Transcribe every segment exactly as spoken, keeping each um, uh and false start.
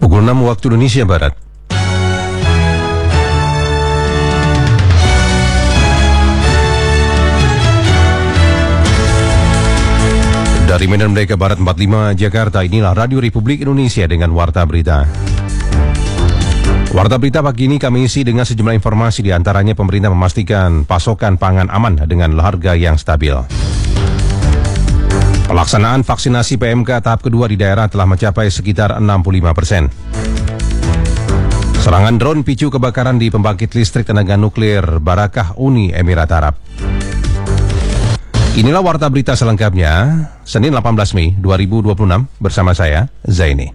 Pukul enam waktu Indonesia Barat. Dari Medan Merdeka Barat empat puluh lima Jakarta, inilah Radio Republik Indonesia dengan Warta Berita. Warta Berita pagi ini kami isi dengan sejumlah informasi, di antaranya pemerintah memastikan pasokan pangan aman dengan harga yang stabil. Pelaksanaan vaksinasi P M K tahap kedua di daerah telah mencapai sekitar enam puluh lima persen. Serangan drone picu kebakaran di pembangkit listrik tenaga nuklir Barakah Uni Emirat Arab. Inilah Warta Berita selengkapnya, Senin delapan belas Mei dua ribu dua puluh enam, bersama saya, Zaini.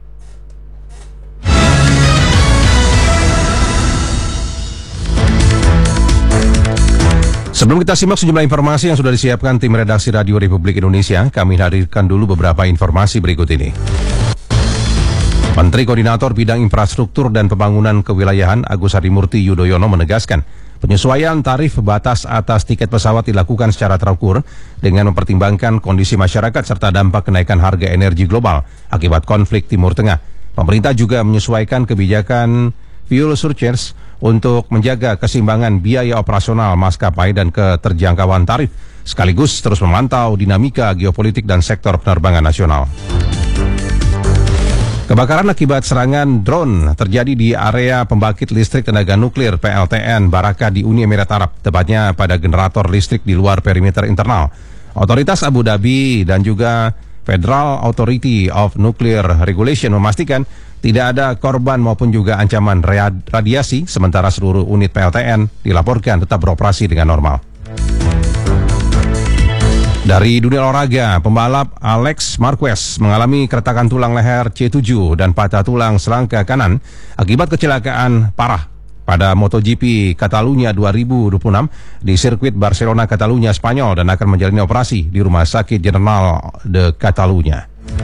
Sebelum kita simak sejumlah informasi yang sudah disiapkan tim redaksi Radio Republik Indonesia, kami hadirkan dulu beberapa informasi berikut ini. Menteri Koordinator Bidang Infrastruktur dan Pembangunan Kewilayahan Agus Harimurti Yudhoyono menegaskan, penyesuaian tarif batas atas tiket pesawat dilakukan secara terukur dengan mempertimbangkan kondisi masyarakat serta dampak kenaikan harga energi global akibat konflik Timur Tengah. Pemerintah juga menyesuaikan kebijakan fuel surcharge untuk menjaga keseimbangan biaya operasional maskapai dan keterjangkauan tarif, sekaligus terus memantau dinamika geopolitik dan sektor penerbangan nasional. Kebakaran akibat serangan drone terjadi di area pembangkit listrik tenaga nuklir P L T N Barakah di Uni Emirat Arab, tepatnya pada generator listrik di luar perimeter internal. Otoritas Abu Dhabi dan juga Federal Authority of Nuclear Regulation memastikan tidak ada korban maupun juga ancaman radiasi, sementara seluruh unit P L T N dilaporkan tetap beroperasi dengan normal. Dari dunia olahraga, pembalap Alex Marquez mengalami keretakan tulang leher C tujuh dan patah tulang selangka kanan akibat kecelakaan parah pada MotoGP Catalunya dua ribu dua puluh enam di sirkuit Barcelona, Catalunya, Spanyol, dan akan menjalani operasi di Rumah Sakit General de Catalunya.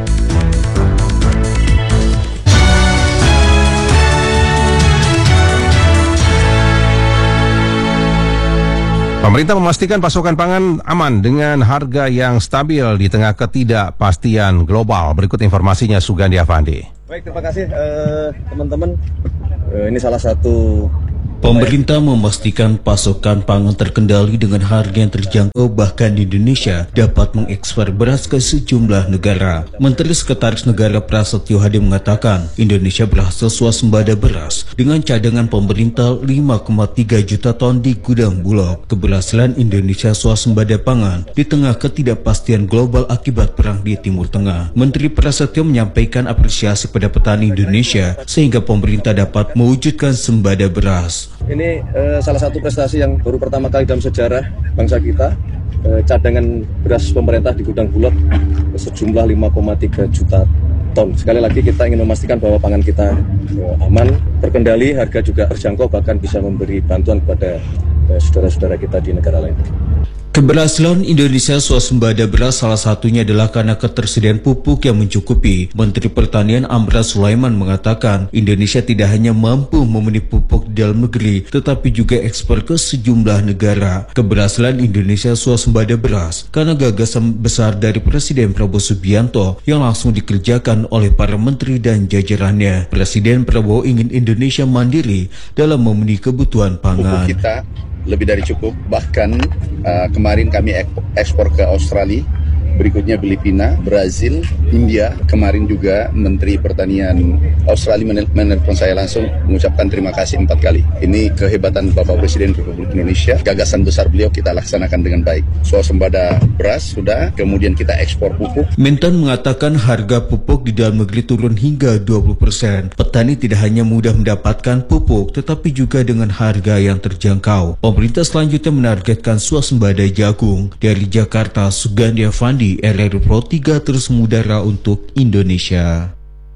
Pemerintah memastikan pasokan pangan aman dengan harga yang stabil di tengah ketidakpastian global. Berikut informasinya, Sugandi Afandi. Baik, terima kasih eh, teman-teman. Eh, ini salah satu Pemerintah memastikan pasokan pangan terkendali dengan harga yang terjangkau, bahkan Indonesia dapat mengekspor beras ke sejumlah negara. Menteri Sekretaris Negara Prasetyo Hadi mengatakan Indonesia berhasil swasembada beras dengan cadangan pemerintah lima koma tiga juta ton di gudang Bulog. Keberhasilan Indonesia swasembada pangan di tengah ketidakpastian global akibat perang di Timur Tengah. Menteri Prasetyo menyampaikan apresiasi pada petani Indonesia sehingga pemerintah dapat mewujudkan sembada beras. Ini eh, salah satu prestasi yang baru pertama kali dalam sejarah bangsa kita. Eh, cadangan beras pemerintah di gudang Bulog sejumlah lima koma tiga juta ton. Sekali lagi kita ingin memastikan bahwa pangan kita eh, aman, terkendali, harga juga terjangkau, bahkan bisa memberi bantuan kepada eh, saudara-saudara kita di negara lain. Keberhasilan Indonesia swasembada beras salah satunya adalah karena ketersediaan pupuk yang mencukupi. Menteri Pertanian Amran Sulaiman mengatakan Indonesia tidak hanya mampu memenuhi pupuk di dalam negeri, tetapi juga ekspor ke sejumlah negara. Keberhasilan Indonesia swasembada beras karena gagasan besar dari Presiden Prabowo Subianto yang langsung dikerjakan oleh para menteri dan jajarannya. Presiden Prabowo ingin Indonesia mandiri dalam memenuhi kebutuhan pangan. Pupuk kita lebih dari cukup, bahkan uh, kemarin kami ek ekspor ke Australia, berikutnya Filipina, Brazil, India. Kemarin juga Menteri Pertanian Australia menelpon saya langsung mengucapkan terima kasih empat kali. Ini kehebatan Bapak Presiden Republik Indonesia. Gagasan besar beliau kita laksanakan dengan baik. Swasembada beras sudah, kemudian kita ekspor pupuk. Mentan mengatakan harga pupuk di dalam negeri turun hingga dua puluh persen. Petani tidak hanya mudah mendapatkan pupuk, tetapi juga dengan harga yang terjangkau. Pemerintah selanjutnya menargetkan swasembada jagung. Dari Jakarta, Sugandi Afandi, R R I Pro tiga terus mengudara untuk Indonesia.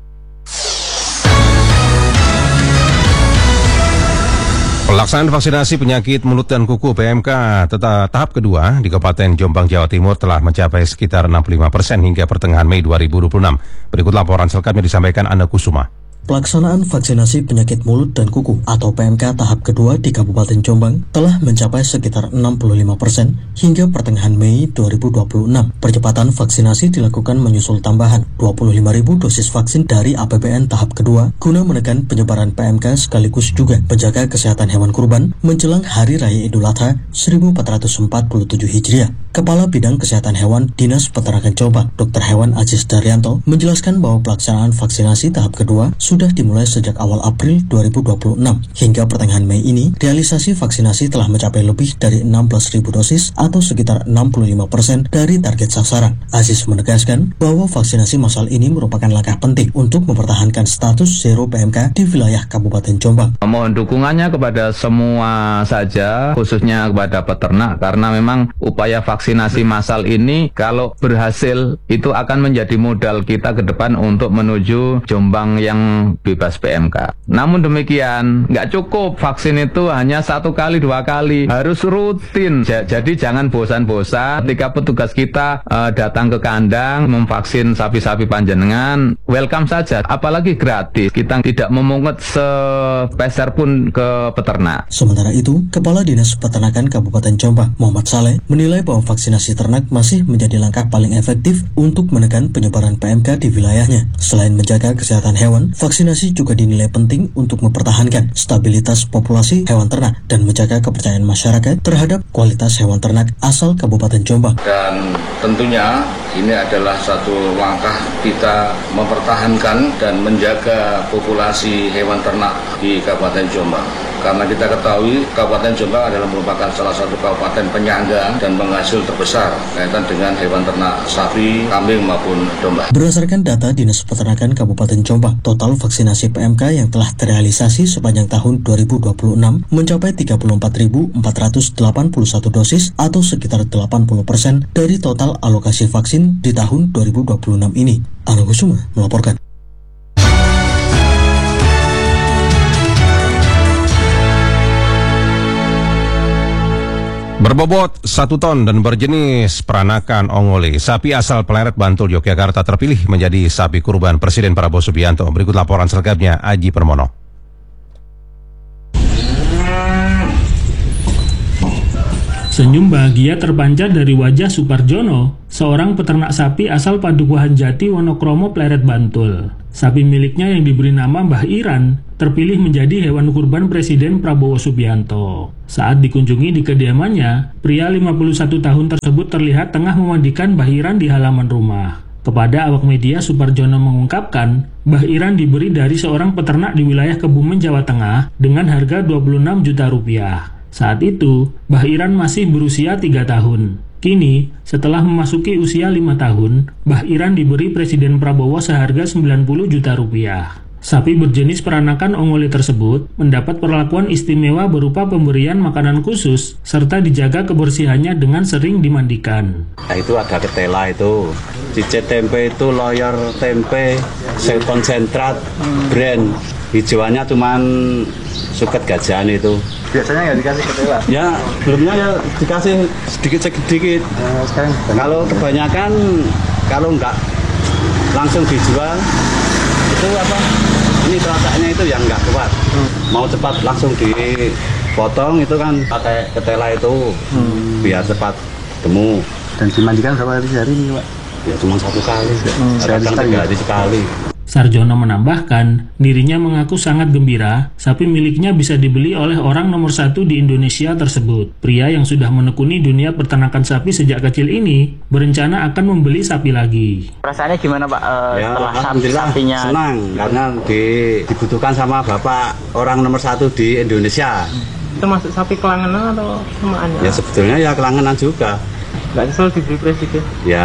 Pelaksanaan vaksinasi penyakit mulut dan kuku P M K tahap kedua di Kabupaten Jombang, Jawa Timur telah mencapai sekitar enam puluh lima persen hingga pertengahan Mei dua ribu dua puluh enam. Berikut laporan selengkapnya disampaikan Anna Kusuma. pelaksanaan vaksinasi penyakit mulut dan kuku atau P M K tahap kedua di Kabupaten Jombang telah mencapai sekitar enam puluh lima persen hingga pertengahan Mei dua ribu dua puluh enam. Percepatan vaksinasi dilakukan menyusul tambahan dua puluh lima ribu dosis vaksin dari A P B N tahap kedua guna menekan penyebaran P M K sekaligus juga menjaga kesehatan hewan kurban menjelang Hari Raya Idul Adha seribu empat ratus empat puluh tujuh Hijriah. Kepala Bidang Kesehatan Hewan Dinas Peternakan Jombang, Dokter Hewan Aziz Daryanto, menjelaskan bahwa pelaksanaan vaksinasi tahap kedua sudah dimulai sejak awal April dua ribu dua puluh enam. Hingga pertengahan Mei ini, realisasi vaksinasi telah mencapai lebih dari enam belas ribu dosis atau sekitar enam puluh lima persen dari target sasaran. Aziz menegaskan bahwa vaksinasi massal ini merupakan langkah penting untuk mempertahankan status zero P M K di wilayah Kabupaten Jombang. Mohon dukungannya kepada semua saja, khususnya kepada peternak, karena memang upaya vaksinasi massal ini kalau berhasil itu akan menjadi modal kita ke depan untuk menuju Jombang yang bebas P M K. Namun demikian, nggak cukup vaksin itu hanya satu kali, dua kali, harus rutin. Jadi jangan bosan-bosan ketika petugas kita uh, datang ke kandang memvaksin sapi-sapi panjenengan, welcome saja, apalagi gratis. Kita tidak memungut sepeser pun ke peternak. Sementara itu, Kepala Dinas Peternakan Kabupaten Jombang, Muhammad Saleh, menilai bahwa vaksinasi ternak masih menjadi langkah paling efektif untuk menekan penyebaran P M K di wilayahnya. Selain menjaga kesehatan hewan, vaksinasi juga dinilai penting untuk mempertahankan stabilitas populasi hewan ternak dan menjaga kepercayaan masyarakat terhadap kualitas hewan ternak asal Kabupaten Jombang. Dan tentunya ini adalah satu langkah kita mempertahankan dan menjaga populasi hewan ternak di Kabupaten Jombang. Karena kita ketahui Kabupaten Jombang adalah merupakan salah satu kabupaten penyangga dan penghasil terbesar kaitan dengan hewan ternak sapi, kambing maupun domba. Berdasarkan data Dinas Peternakan Kabupaten Jombang, total vaksinasi P M K yang telah terrealisasi sepanjang tahun dua ribu dua puluh enam mencapai tiga puluh empat ribu empat ratus delapan puluh satu dosis atau sekitar delapan puluh persen dari total alokasi vaksin di tahun dua ribu dua puluh enam ini. Anung Kusuma melaporkan. Berbobot satu ton dan berjenis peranakan ongole, sapi asal Pleret, Bantul, Yogyakarta terpilih menjadi sapi kurban Presiden Prabowo Subianto. Berikut laporan selengkapnya, Aji Permono. Senyum bahagia terpancar dari wajah Suparjono, seorang peternak sapi asal Padukuhan Jati, Wonokromo, Pleret, Bantul. Sapi miliknya yang diberi nama Mbah Iran terpilih menjadi hewan kurban Presiden Prabowo Subianto. Saat dikunjungi di kediamannya, pria lima puluh satu tahun tersebut terlihat tengah memandikan Mbah Iran di halaman rumah. Kepada awak media, Suparjono mengungkapkan, Mbah Iran diberi dari seorang peternak di wilayah Kebumen, Jawa Tengah dengan harga dua puluh enam juta rupiah. Saat itu, Mbah Iran masih berusia tiga tahun. Kini, setelah memasuki usia lima tahun, Mbah Iran diberi Presiden Prabowo seharga sembilan puluh juta rupiah. Sapi berjenis peranakan ongole tersebut mendapat perlakuan istimewa berupa pemberian makanan khusus serta dijaga kebersihannya dengan sering dimandikan. Nah, itu ada ketela itu, cicit tempe itu loyor tempe, konsentrat, brand, hijauannya cuman suket gajahan itu. Biasanya nggak dikasih ketela? Ya, belumnya ya dikasih sedikit-sedikit. Nah, sekarang kalau kebanyakan, kalau nggak langsung dijual, itu apa? Ini terasanya itu yang nggak kuat. Hmm. Mau cepat langsung dipotong itu kan pakai ketela itu, hmm. biar cepat temu. Dan dimandikan berapa kali sehari nih, Pak? Ya cuma satu kali. Hmm, Kadang tiga hari sekali. Sarjono menambahkan, dirinya mengaku sangat gembira sapi miliknya bisa dibeli oleh orang nomor satu di Indonesia tersebut. Pria yang sudah menekuni dunia peternakan sapi sejak kecil ini berencana akan membeli sapi lagi. Perasaannya gimana, Pak, uh, ya, setelah alhamdulillah sapinya? Senang, karena di, dibutuhkan sama Bapak orang nomor satu di Indonesia. Termasuk sapi kelangenan atau samaannya? Ya sebetulnya ya kelangenan juga. Nggak nyesel dibeli Presiden? Ya...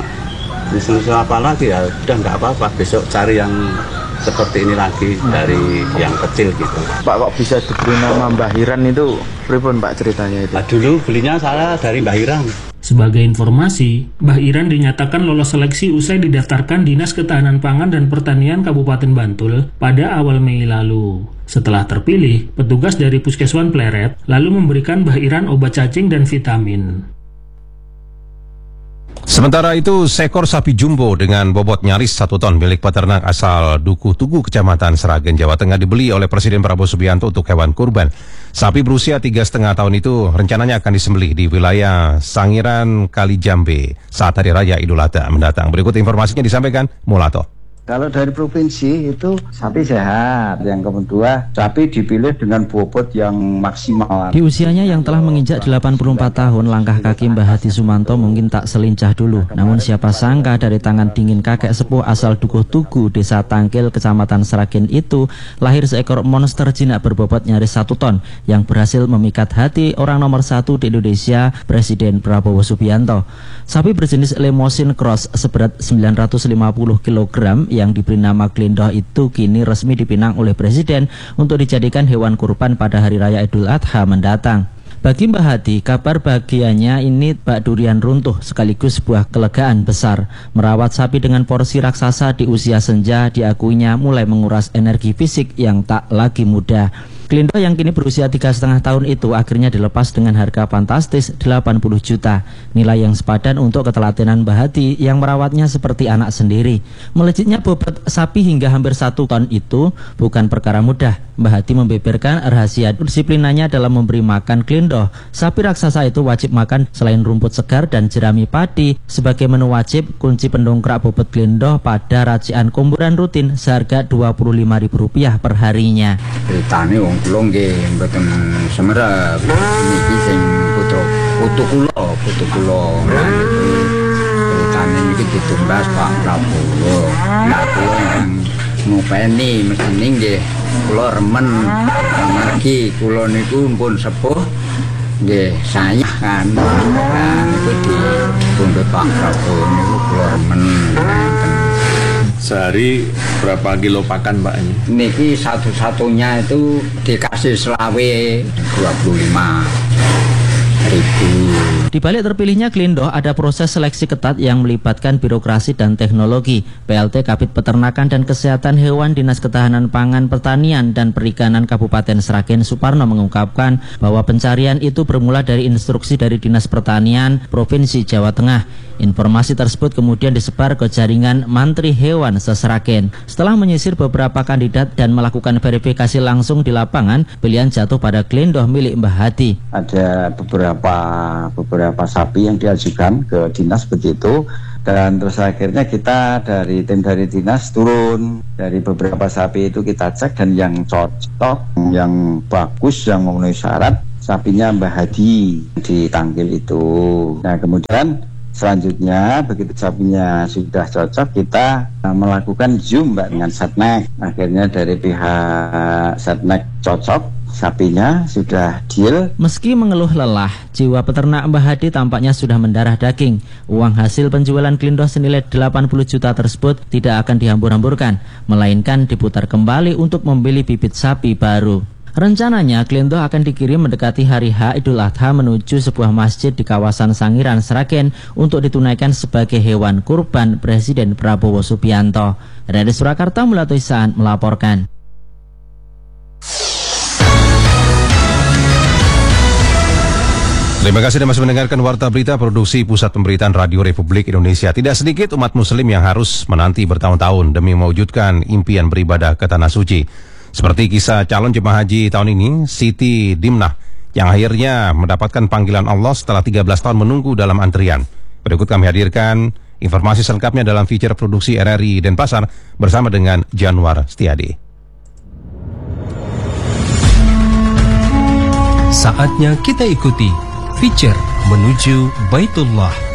Nyesel apa lagi ya, udah nggak apa-apa, besok cari yang seperti ini lagi dari yang kecil gitu. Pak, kok bisa diberi nama Mbah Iran itu, pripun Pak ceritanya itu? Nah, dulu belinya saya dari Mbah Iran. Sebagai informasi, Mbah Iran dinyatakan lolos seleksi usai didaftarkan Dinas Ketahanan Pangan dan Pertanian Kabupaten Bantul pada awal Mei lalu. Setelah terpilih, petugas dari Puskeswan Pleret lalu memberikan Mbah Iran obat cacing dan vitamin. Sementara itu, seekor sapi jumbo dengan bobot nyaris satu ton milik peternak asal Dukuh Tugu, Kecamatan Sragen, Jawa Tengah dibeli oleh Presiden Prabowo Subianto untuk hewan kurban. Sapi berusia tiga setengah tahun itu rencananya akan disembelih di wilayah Sangiran, Kalijambe saat Hari Raya Idul Adha mendatang. Berikut informasinya disampaikan Mulato. Kalau dari provinsi itu sapi sehat, yang kedua sapi dipilih dengan bobot yang maksimal. Di usianya yang telah menginjak delapan puluh empat tahun, langkah kaki Mbah Hadi Sumanto mungkin tak selincah dulu. Namun siapa sangka dari tangan dingin kakek sepuh asal Dukuh Tugu, Desa Tangkil, Kecamatan Sragen itu lahir seekor monster jinak berbobot nyaris satu ton yang berhasil memikat hati orang nomor satu di Indonesia, Presiden Prabowo Subianto. Sapi berjenis Limousin Cross seberat sembilan ratus lima puluh kilogram yang diberi nama Glendoh itu kini resmi dipinang oleh Presiden untuk dijadikan hewan kurban pada Hari Raya Idul Adha mendatang. Bagi Mbah Hadi, kabar bahagianya ini bak durian runtuh sekaligus sebuah kelegaan besar. Merawat sapi dengan porsi raksasa di usia senja diakuinya mulai menguras energi fisik yang tak lagi mudah. Glendoh yang kini berusia tiga setengah tahun itu akhirnya dilepas dengan harga fantastis delapan puluh juta. Nilai yang sepadan untuk ketelatenan Mbah Hadi yang merawatnya seperti anak sendiri. Melejitnya bobot sapi hingga hampir satu ton itu bukan perkara mudah. Mbah Hadi membeberkan rahasia disiplinannya dalam memberi makan Glendoh. Sapi raksasa itu wajib makan selain rumput segar dan jerami padi. Sebagai menu wajib, kunci pendongkrak bobot Glendoh pada racian komburan rutin seharga dua puluh lima ribu rupiah per harinya. Ceritane wong kula nggih mboten semerap. Niki sing putra putu kula, putu kula. Ceritane niki ditumbas Pak Prabowo. Nah, kula ngopeni mestine nggih kula remen margi kula niku pun sepuh nggih saya kan. Nah, niku dituntut Pak Prabowo niku kula remen. Sehari berapa kilo pakan Pak ini? Niki satu-satunya itu dikasih selawe dua puluh lima ribu. Di balik terpilihnya Glendoh ada proses seleksi ketat yang melibatkan birokrasi dan teknologi. P L T Kabid Peternakan dan Kesehatan Hewan Dinas Ketahanan Pangan Pertanian dan Perikanan Kabupaten Sragen Suparno mengungkapkan bahwa pencarian itu bermula dari instruksi dari Dinas Pertanian Provinsi Jawa Tengah. Informasi tersebut kemudian disebar ke jaringan Mantri Hewan se-Sragen. Setelah menyisir beberapa kandidat dan melakukan verifikasi langsung di lapangan, pilihan jatuh pada Glendoh milik Mbah Hadi. Ada beberapa beberapa sapi yang diajukan ke dinas begitu, dan terus akhirnya kita dari tim dari dinas turun dari beberapa sapi itu kita cek, dan yang cocok, yang bagus, yang memenuhi syarat sapinya Mbah Hadi di Tangkil itu. Nah kemudian selanjutnya begitu sapinya sudah cocok, kita melakukan zoom Mbak dengan Setnek. Akhirnya dari pihak Setnek cocok, sapinya sudah deal. Meski mengeluh lelah, jiwa peternak Mbah Hadi tampaknya sudah mendarah daging. Uang hasil penjualan Glendoh senilai delapan puluh juta tersebut tidak akan dihambur-hamburkan, melainkan diputar kembali untuk membeli bibit sapi baru. Rencananya Glendoh akan dikirim mendekati Hari H Idul Adha menuju sebuah masjid di kawasan Sangiran, Sragen untuk ditunaikan sebagai hewan kurban Presiden Prabowo Subianto. Dari Surakarta, Mulato Isaan melaporkan. Terima kasih Anda masih mendengarkan Warta Berita Produksi Pusat Pemberitaan Radio Republik Indonesia. Tidak sedikit umat muslim yang harus menanti bertahun-tahun demi mewujudkan impian beribadah ke Tanah Suci. Seperti kisah calon jemaah haji tahun ini, Siti Dimnah, yang akhirnya mendapatkan panggilan Allah setelah tiga belas tahun menunggu dalam antrian. Berikut kami hadirkan informasi selengkapnya dalam feature produksi R R I Denpasar bersama dengan Januar Setiadi. Saatnya kita ikuti feature menuju Baitullah.